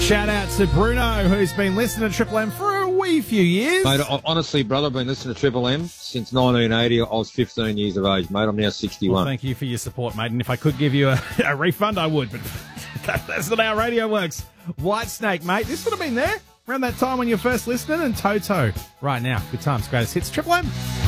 Shout out to Bruno, who's been listening to Triple M for a wee few years. Mate, honestly, brother, I've been listening to Triple M since 1980. I was 15 years of age, mate. I'm now 61. Well, thank you for your support, mate. And if I could give you a refund, I would. But that's not how radio works. White Snake, mate. This would have been there around that time when you were first listening. And Toto right now. Good times, greatest hits. Triple M.